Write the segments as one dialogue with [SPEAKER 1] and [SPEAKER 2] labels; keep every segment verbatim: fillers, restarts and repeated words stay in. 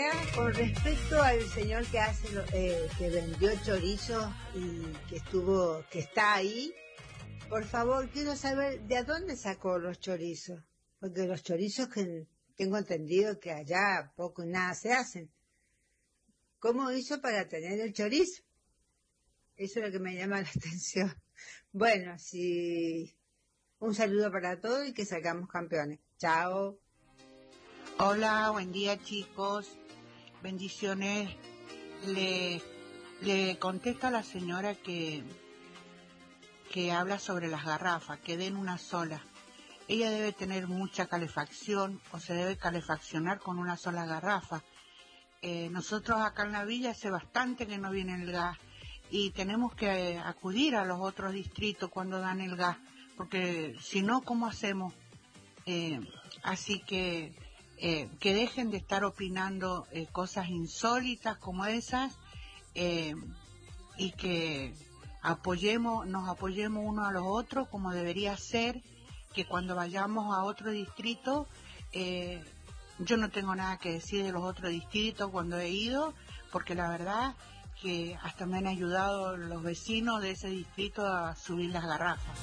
[SPEAKER 1] Mira, con respecto al señor que hace lo- eh, que vendió chorizo y que estuvo, que está ahí, por favor, quiero saber de dónde sacó los chorizos, porque los chorizos que tengo entendido que allá poco y nada se hacen. ¿Cómo hizo para tener el chorizo? Eso es lo que me llama la atención. Bueno, sí, un saludo para todos y que salgamos campeones. Chao.
[SPEAKER 2] Hola, buen día chicos, bendiciones. Le, le contesto a la señora que, que habla sobre las garrafas, que den una sola. Ella debe tener mucha calefacción o se debe calefaccionar con una sola garrafa. Eh, nosotros acá en la villa hace bastante que no viene el gas y tenemos que eh, acudir a los otros distritos cuando dan el gas, porque si no, ¿cómo hacemos? Eh, así que eh, que dejen de estar opinando eh, cosas insólitas como esas eh, y que apoyemos, nos apoyemos uno a los otros como debería ser, que cuando vayamos a otro distrito, eh, yo no tengo nada que decir de los otros distritos cuando he ido, porque la verdad que hasta me han ayudado los vecinos de ese distrito a subir las garrafas.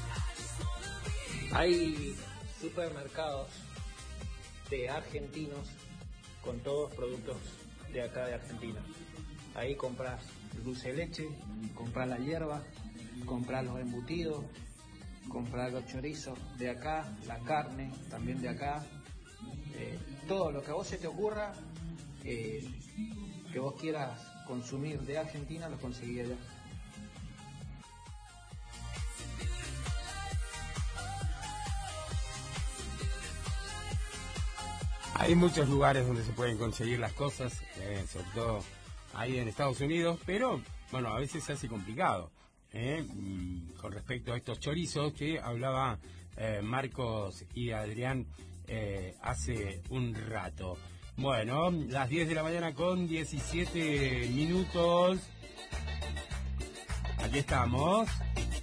[SPEAKER 3] Hay supermercados de argentinos con todos productos de acá de Argentina. Ahí compras dulce de leche, compras la hierba, compras los embutidos, compras los chorizos de acá, la carne también de acá, eh, todo lo que a vos se te ocurra, eh, que vos quieras consumir de Argentina, lo conseguí allá.
[SPEAKER 4] Hay muchos lugares donde se pueden conseguir las cosas, eh, sobre todo ahí en Estados Unidos, pero bueno, a veces se hace complicado. ¿eh? Y con respecto a estos chorizos que hablaba eh, Marcos y Adrián eh, hace un rato. Bueno, las diez de la mañana con diecisiete minutos. Aquí estamos.